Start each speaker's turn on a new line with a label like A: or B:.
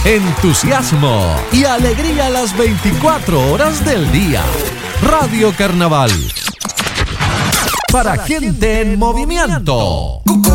A: entusiasmo y alegría las 24 horas del día. Radio Carnaval. Para gente en movimiento.